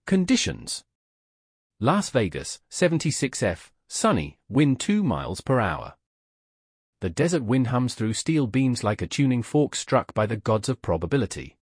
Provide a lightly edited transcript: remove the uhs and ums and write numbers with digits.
Conditions: Las Vegas, 76F, sunny, wind 2 miles per hour. The desert wind hums through steel beams like a tuning fork struck by the gods of probability.